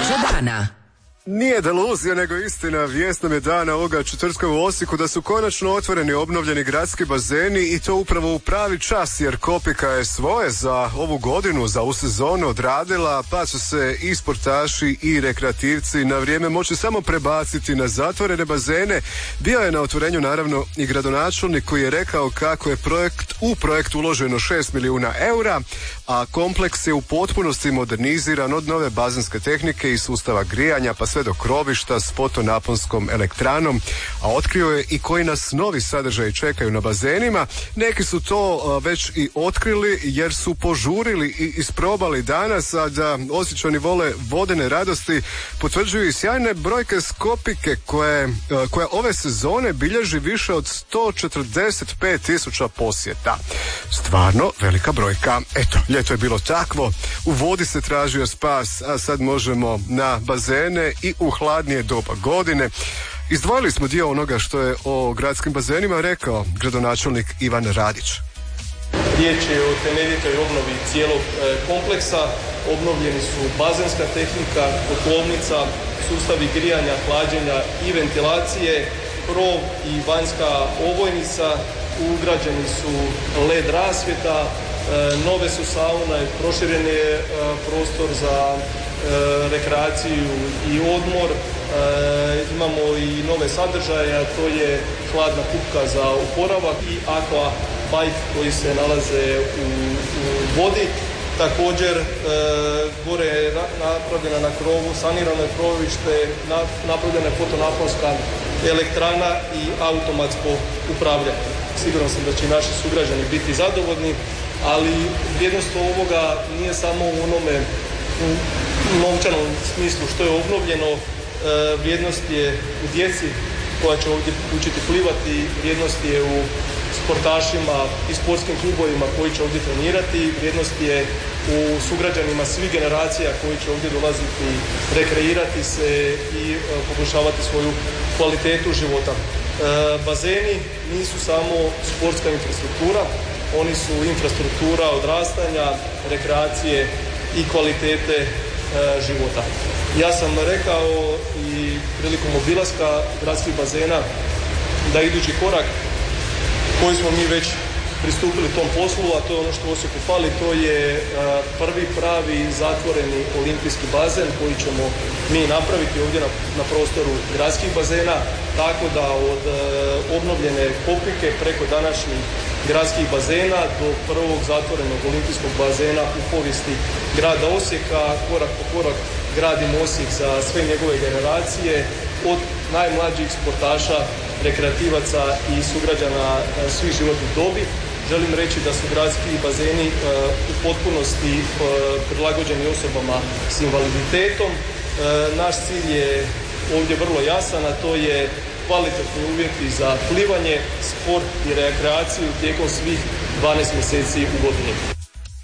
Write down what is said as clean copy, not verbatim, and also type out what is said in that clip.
dana. Nije deluzija, nego istina. Vijest nam je dana ovoga četvrtka u Osijeku da su konačno otvoreni obnovljeni gradski bazeni i to upravo u pravi čas, jer Kopika je svoje za ovu godinu, za ovu sezonu odradila, pa će se i sportaši i rekreativci na vrijeme moći samo prebaciti na zatvorene bazene. Bio je na otvorenju naravno i gradonačelnik koji je rekao kako je u projekt uloženo 6 milijuna eura, a kompleks je u potpunosti moderniziran od nove bazenske tehnike i sustava grijanja pa sve do krovišta s fotonaponskom elektranom, a otkrio je i koji nas novi sadržaji čekaju na bazenima. Neki su to već i otkrili jer su požurili i isprobali danas, a da Osječani vole vodene radosti potvrđuju i sjajne brojke s Kopike koja ove sezone bilježi više od 145.000 posjeta. Stvarno velika brojka. Eto, ljeto je bilo takvo, u vodi se tražio spas, a sad možemo na bazene i u hladnije doba godine. Izdvojili smo dio onoga što je o gradskim bazenima rekao gradonačelnik Ivan Radić. Riječ je o temeljitoj obnovi cijelog kompleksa. Obnovljeni su bazenska tehnika, kotlovnica, sustavi grijanja, hlađenja i ventilacije, krov i vanjska ovojnica, ugrađeni su LED rasvjeta, nove su saune, proširen je prostor za rekreaciju i odmor, imamo i nove sadržaje, a to je hladna kupka za oporavak i aqua bike koji se nalaze u vodi. Također gore je napravljena na krovu, sanirano je krovište, napravljena je fotonaponska elektrana i automatsko upravljanje. Siguran sam da će naši sugrađani biti zadovoljni, ali vrijednost ovoga nije samo u onome u novčanom smislu što je obnovljeno, vrijednost je u djeci koja će ovdje učiti plivati, vrijednost je u sportašima i sportskim klubovima koji će ovdje trenirati, vrijednost je u sugrađanima svih generacija koji će ovdje dolaziti, rekreirati se i poboljšavati svoju kvalitetu života. Bazeni nisu samo sportska infrastruktura, oni su infrastruktura odrastanja, rekreacije i kvalitete života. Ja sam rekao i prilikom obilaska gradskih bazena da idući korak koji smo mi već pristupili tom poslu, a to je ono što Osijeku fali, to je prvi pravi zatvoreni olimpijski bazen koji ćemo mi napraviti ovdje na prostoru gradskih bazena, tako da od obnovljene Kopike preko današnjih gradskih bazena do prvog zatvorenog olimpijskog bazena u povijesti grada Osijeka, korak po korak gradimo Osijek za sve njegove generacije, od najmlađih sportaša, rekreativaca i sugrađana svih životnih dobi. Želim reći da su gradski bazeni u potpunosti prilagođeni osobama s invaliditetom. Naš cilj je ovdje vrlo jasan, a to je kvalitetni uvjeti za plivanje, sport i rekreaciju tijekom svih 12 mjeseci u godini.